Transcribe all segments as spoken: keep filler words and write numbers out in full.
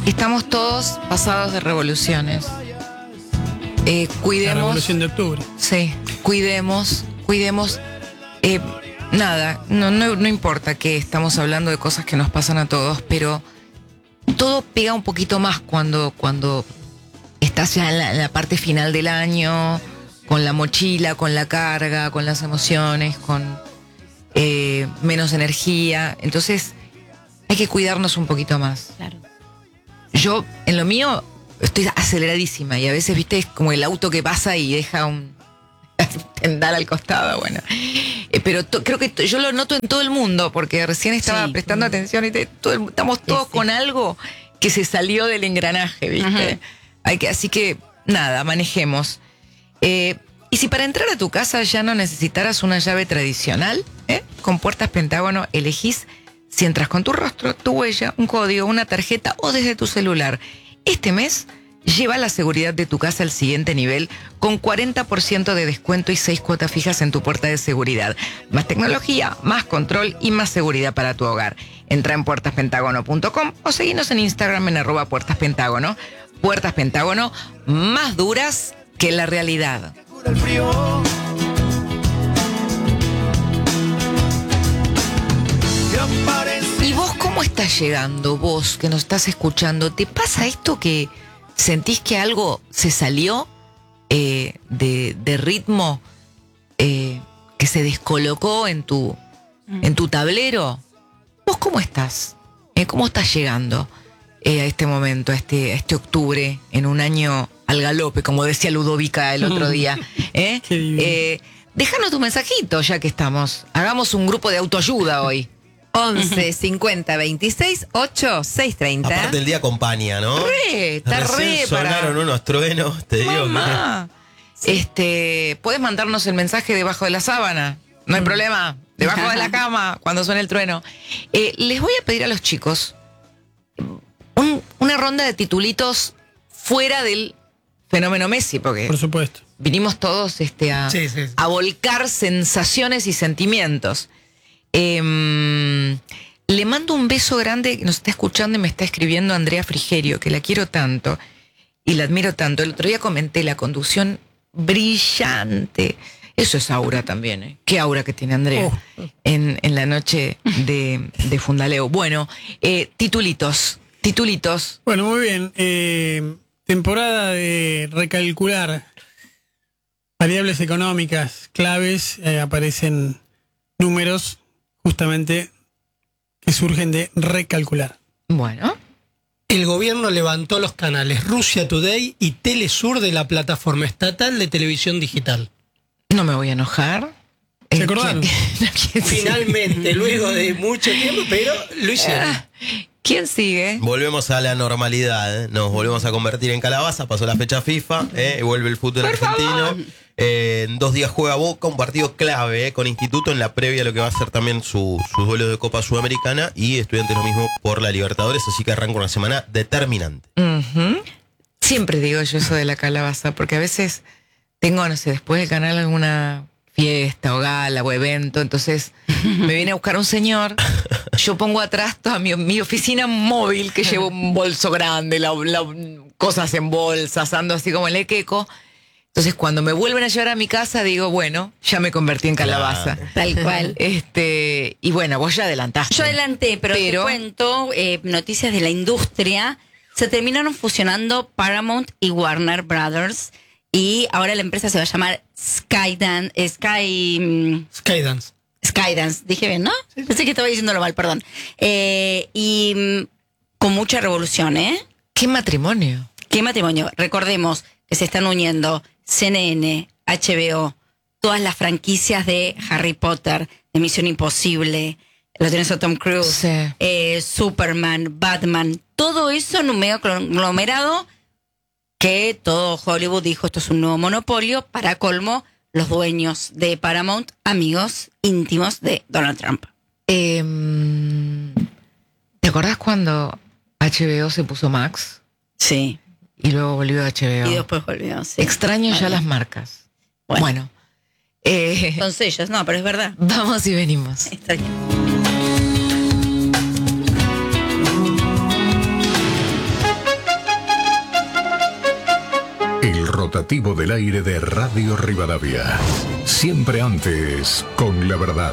Estamos todos pasados de revoluciones. Eh, cuidemos. La revolución de octubre. Sí, cuidemos, cuidemos. Eh, nada, no, no, no importa que estamos hablando de cosas que nos pasan a todos, pero todo pega un poquito más cuando, cuando estás ya en la, en la parte final del año, con la mochila, con la carga, con las emociones, con eh, menos energía. Entonces, hay que cuidarnos un poquito más. Claro. Yo, en lo mío, estoy aceleradísima y a veces, viste, es como el auto que pasa y deja un tendal al costado, bueno. Eh, pero to, creo que to, yo lo noto en todo el mundo, porque recién estaba sí. prestando atención y te, todo, estamos todos sí, sí. con algo que se salió del engranaje, viste. Uh-huh. Hay que, así que, nada, manejemos. Eh, y si para entrar a tu casa ya no necesitaras una llave tradicional, ¿eh? Con puertas Pentágono elegís si entras con tu rostro, tu huella, un código, una tarjeta o desde tu celular. Este mes lleva la seguridad de tu casa al siguiente nivel con cuarenta por ciento de descuento y seis cuotas fijas en tu puerta de seguridad. Más tecnología, más control y más seguridad para tu hogar. Entra en puertas pentágono punto com o seguinos en Instagram en arroba Puertas Pentágono. Puertas Pentágono, más duras que la realidad. ¿Y vos cómo estás llegando? Vos que nos estás escuchando, ¿te pasa esto que sentís que algo se salió eh, de, de ritmo, eh, que se descolocó en tu, mm. en tu tablero? ¿Vos cómo estás? ¿Eh? ¿Cómo estás llegando eh, a este momento, a este, a este octubre, en un año al galope, como decía Ludovica el otro día? ¿Eh? Eh, déjanos tu mensajito, ya que estamos. Hagamos un grupo de autoayuda hoy. once cincuenta veintiséis ocho seis treinta. Aparte el día acompaña, ¿no? Re, está Recién re sonaron para... unos truenos, te digo. Mamá, que... este, puedes mandarnos el mensaje debajo de la sábana, no hay mm. problema, debajo de la cama, cuando suene el trueno. Eh, les voy a pedir a los chicos un, una ronda de titulitos fuera del fenómeno Messi, porque por supuesto vinimos todos este, a, sí, sí, sí. a volcar sensaciones y sentimientos. Eh, le mando un beso grande, nos está escuchando y me está escribiendo Andrea Frigerio, que la quiero tanto y la admiro tanto. El otro día comenté la conducción brillante. Eso es aura también, ¿eh? Qué aura que tiene Andrea oh. en, en la noche de, de Fundaleo. Bueno, eh, titulitos, titulitos. Bueno, muy bien. Eh, temporada de recalcular variables económicas claves. Eh, aparecen números justamente que surgen de recalcular. Bueno. El gobierno levantó los canales Rusia Today y Telesur de la plataforma estatal de televisión digital. No me voy a enojar. ¿Se acordaron? Finalmente, luego de mucho tiempo, pero lo hicieron. ¿Quién sigue? Volvemos a la normalidad, ¿eh? Nos volvemos a convertir en calabaza. Pasó la fecha FIFA, ¿eh? Vuelve el fútbol Por argentino. favor. Eh, en dos días juega Boca, un partido clave, ¿eh? Con Instituto en la previa a lo que va a ser también su, sus duelos de Copa Sudamericana, y Estudiantes lo mismo por la Libertadores, así que arranca una semana determinante. Uh-huh. Siempre digo yo eso de la calabaza, porque a veces tengo, no sé, después del canal alguna fiesta o gala o evento, entonces me viene a buscar un señor, yo pongo atrás toda mi, mi oficina móvil, que llevo un bolso grande, la, la, cosas en bolsas, ando así como el equeco. Entonces, cuando me vuelven a llevar a mi casa, digo, bueno, ya me convertí en calabaza. Claro. Tal cual. Este, y bueno, vos ya adelantaste. Yo adelanté, pero, pero... te cuento, eh, noticias de la industria. Se terminaron fusionando Paramount y Warner Brothers. Y ahora la empresa se va a llamar Skydance. Sky, Skydance. Skydance, dije bien, ¿no? Sí. Pensé que estaba diciéndolo mal, perdón. Eh, y con mucha revolución, ¿eh? ¿Qué matrimonio? ¿Qué matrimonio? Recordemos que se están uniendo C N N, H B O, todas las franquicias de Harry Potter, de Misión Imposible, lo tenés a Tom Cruise, sí. eh, Superman, Batman, todo eso en un medio conglomerado que todo Hollywood dijo, esto es un nuevo monopolio. Para colmo, los dueños de Paramount, amigos íntimos de Donald Trump. Eh, ¿Te acordás cuando H B O se puso Max? Sí. Y luego volvió a H B O. Y después volvió, sí. Extraño vale. ya las marcas. Bueno. bueno eh, Son sellos, no, pero es verdad. Vamos y venimos. Extraño. rotativo del aire de Radio Rivadavia. Siempre antes, con la verdad.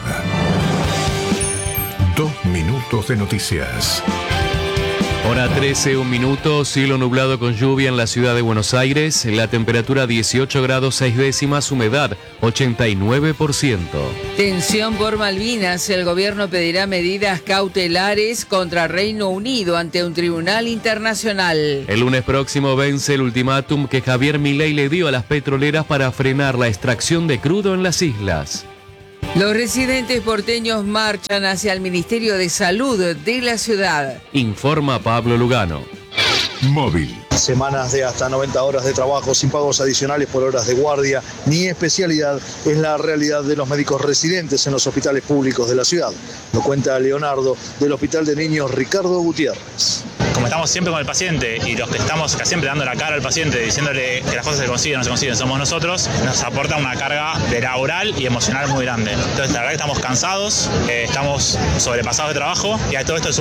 Dos minutos de noticias. Hora trece, un minuto, cielo nublado con lluvia en la ciudad de Buenos Aires, la temperatura dieciocho grados seis décimas, humedad ochenta y nueve por ciento. Tensión por Malvinas, el gobierno pedirá medidas cautelares contra Reino Unido ante un tribunal internacional. El lunes próximo vence el ultimátum que Javier Milei le dio a las petroleras para frenar la extracción de crudo en las islas. Los residentes porteños marchan hacia el Ministerio de Salud de la ciudad. Informa Pablo Lugano. Móvil. Semanas de hasta noventa horas de trabajo sin pagos adicionales por horas de guardia ni especialidad es la realidad de los médicos residentes en los hospitales públicos de la ciudad. Lo cuenta Leonardo del Hospital de Niños Ricardo Gutiérrez. Como estamos siempre con el paciente y los que estamos siempre dando la cara al paciente, diciéndole que las cosas se consiguen o no se consiguen, somos nosotros, nos aporta una carga de laboral y emocional muy grande. Entonces la verdad que estamos cansados, eh, estamos sobrepasados de trabajo y a todo esto